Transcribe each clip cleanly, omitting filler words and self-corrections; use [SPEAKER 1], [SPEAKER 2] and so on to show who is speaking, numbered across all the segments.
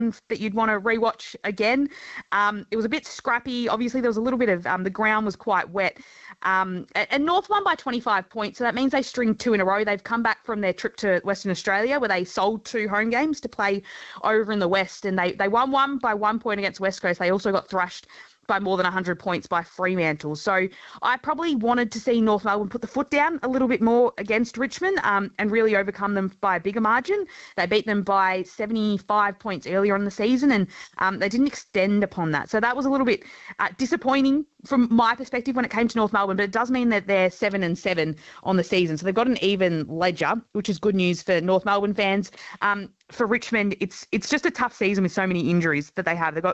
[SPEAKER 1] that you'd want to rewatch again. It was a bit scrappy. Obviously, there was a little bit of the ground was quite wet. And North won by 25 points, so that means they stringed 2 in a row. They've come back from their trip to Western Australia where they sold 2 home games to play over in the West, and they won one by 1 point against West Coast. They also got thrashed by more than 100 points by Fremantle. So I probably wanted to see North Melbourne put the foot down a little bit more against Richmond and really overcome them by a bigger margin. They beat them by 75 points earlier in the season, and they didn't extend upon that. So that was a little bit disappointing from my perspective when it came to North Melbourne, but it does mean that they're 7-7 on the season. So they've got an even ledger, which is good news for North Melbourne fans. For Richmond, it's just a tough season with so many injuries that they have. They've got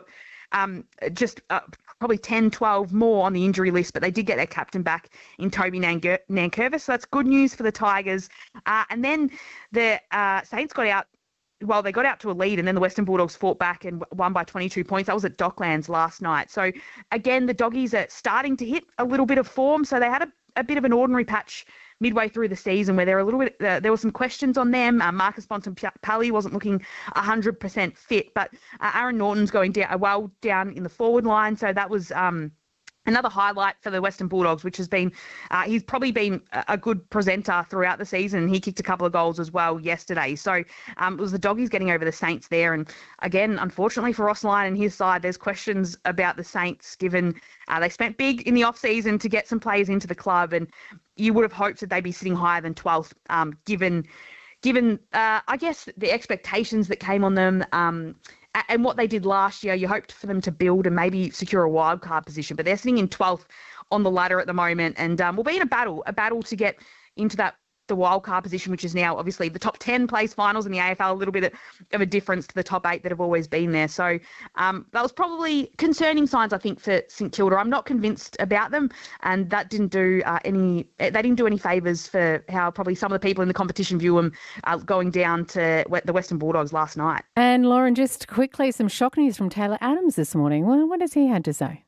[SPEAKER 1] probably 10, 12 more on the injury list, but they did get their captain back in Toby Nankervis. So that's good news for the Tigers. And then the Saints got out. Well, they got out to a lead, and then the Western Bulldogs fought back and won by 22 points. That was at Docklands last night. So, again, the Doggies are starting to hit a little bit of form. So they had a bit of an ordinary patch midway through the season where there were some questions on them. Marcus Bontempelli wasn't looking 100% fit, but Aaron Norton's going down in the forward line. So that was another highlight for the Western Bulldogs, which has been, he's probably been a good presenter throughout the season. He kicked a couple of goals as well yesterday. So it was the Doggies getting over the Saints there. And again, unfortunately for Ross Lyon and his side, there's questions about the Saints given they spent big in the off-season to get some players into the club. And you would have hoped that they'd be sitting higher than 12th, given I guess, the expectations that came on them. And what they did last year, you hoped for them to build and maybe secure a wild card position, but they're sitting in 12th on the ladder at the moment, and we'll be in a battle to get into the wild card position, which is now obviously the top 10 plays finals in the AFL, a little bit of a difference to the top 8 that have always been there. So that was probably concerning signs, I think, for St Kilda. I'm not convinced about them, and that didn't do any favours for how probably some of the people in the competition view them going down to the Western Bulldogs last night.
[SPEAKER 2] And Lauren, just quickly, some shock news from Taylor Adams this morning. Well, what has he had to say?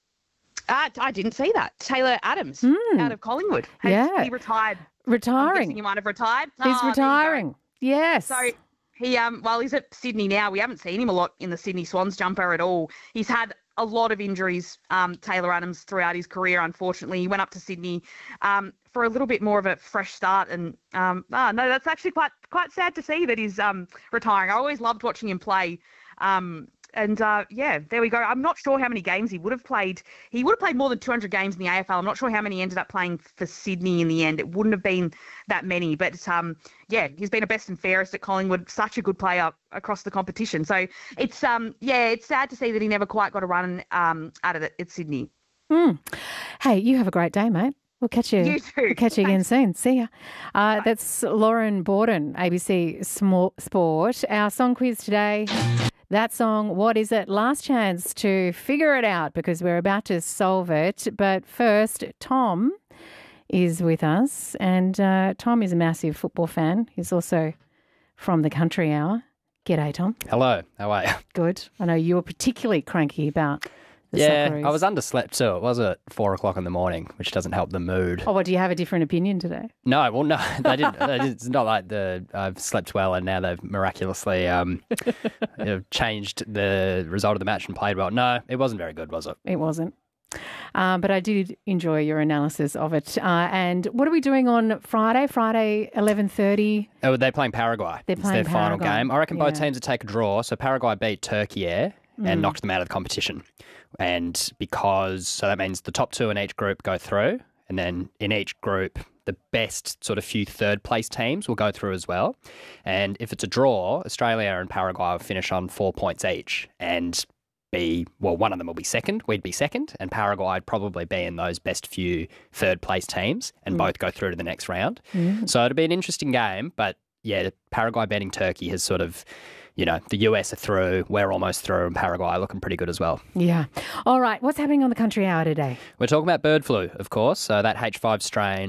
[SPEAKER 1] I didn't see that. Taylor Adams out of Collingwood. He retired.
[SPEAKER 2] Retiring.
[SPEAKER 1] He might have retired.
[SPEAKER 2] He's retiring. Yes.
[SPEAKER 1] So he's at Sydney now. We haven't seen him a lot in the Sydney Swans jumper at all. He's had a lot of injuries, Taylor Adams, throughout his career, unfortunately. He went up to Sydney for a little bit more of a fresh start. And no, that's actually quite sad to see that he's retiring. I always loved watching him play. There we go. I'm not sure how many games he would have played. He would have played more than 200 games in the AFL. I'm not sure how many he ended up playing for Sydney in the end. It wouldn't have been that many. But, he's been a best and fairest at Collingwood. Such a good player across the competition. So it's sad to see that he never quite got a run out of it at Sydney.
[SPEAKER 2] Hey, you have a great day, mate. We'll catch you.
[SPEAKER 1] You too.
[SPEAKER 2] We'll catch you again soon. See ya. That's Lauren Borden, ABC Sport. Our song quiz today. That song, what is it? Last chance to figure it out because we're about to solve it. But first, Tom is with us, and Tom is a massive football fan. He's also from the Country Hour. G'day, Tom.
[SPEAKER 3] Hello. How are you?
[SPEAKER 2] Good. I know you were particularly cranky about the Socceroos.
[SPEAKER 3] I was underslept too. It was at 4 o'clock in the morning, which doesn't help the mood.
[SPEAKER 2] Oh, what, do you have a different opinion today?
[SPEAKER 3] No, they didn't. It's not like I've slept well and now they've miraculously changed the result of the match and played well. No, it wasn't very good, was it?
[SPEAKER 2] It wasn't. But I did enjoy your analysis of it. And what are we doing on Friday? Friday, 11:30?
[SPEAKER 3] Oh, they're playing Paraguay.
[SPEAKER 2] They're playing
[SPEAKER 3] It's their final
[SPEAKER 2] Paraguay.
[SPEAKER 3] game. I reckon both teams would take a draw. So Paraguay beat Turkey and knocked them out of the competition. And so that means the top 2 in each group go through. And then in each group, the best sort of few third-place teams will go through as well. And if it's a draw, Australia and Paraguay will finish on 4 points each and one of them will be second. We'd be second, and Paraguay would probably be in those best few third-place teams and both go through to the next round. So it'll be an interesting game, but yeah, Paraguay beating Turkey has sort of, the US are through, we're almost through, and Paraguay are looking pretty good as well.
[SPEAKER 2] Yeah. All right, what's happening on the Country Hour today?
[SPEAKER 3] We're talking about bird flu, of course. So that H5 strain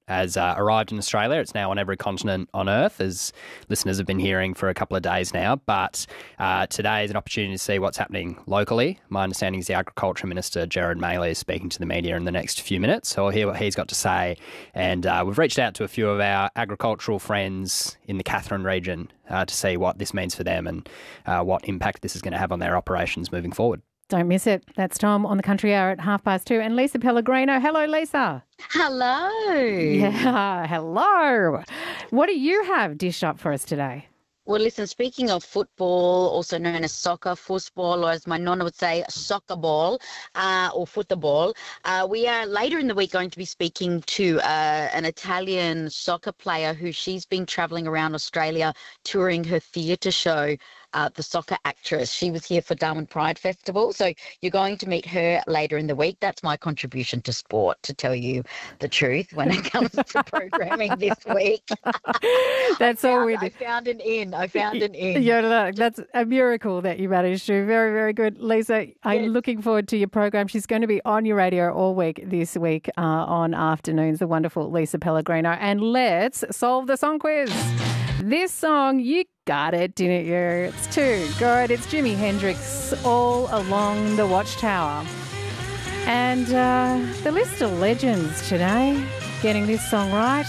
[SPEAKER 3] has arrived in Australia. It's now on every continent on Earth, as listeners have been hearing for a couple of days now. But today is an opportunity to see what's happening locally. My understanding is the Agriculture Minister, Gerard Maley, is speaking to the media in the next few minutes. So we'll hear what he's got to say. And we've reached out to a few of our agricultural friends in the Katherine region to see what this means for them and what impact this is going to have on their operations moving forward.
[SPEAKER 2] Don't miss it. That's Tom on the Country Hour at 2:30. And Lisa Pellegrino. Hello, Lisa.
[SPEAKER 4] Hello.
[SPEAKER 2] Yeah, hello. What do you have dished up for us today?
[SPEAKER 4] Well, listen, speaking of football, also known as soccer, football, or as my nonna would say, soccer ball or football, we are later in the week going to be speaking to an Italian soccer player who she's been travelling around Australia touring her theatre show. The soccer actress. She was here for Darwin Pride Festival. So you're going to meet her later in the week. That's my contribution to sport, to tell you the truth when it comes to programming this week.
[SPEAKER 2] That's all we do.
[SPEAKER 4] I found an in.
[SPEAKER 2] Yeah, that's a miracle that you managed to. Very, very good. Lisa, I'm looking forward to your program. She's going to be on your radio all week this week on Afternoons, the wonderful Lisa Pellegrino. And let's solve the song quiz. This song, you got it, didn't you? It's too good. It's Jimi Hendrix, All Along the Watchtower. And the list of legends today getting this song right.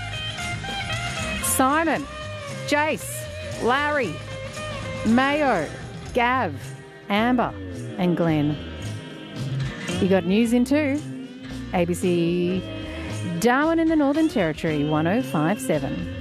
[SPEAKER 2] Simon, Jace, Larry, Mayo, Gav, Amber and Glenn. You got news in too. ABC Darwin in the Northern Territory, 105.7.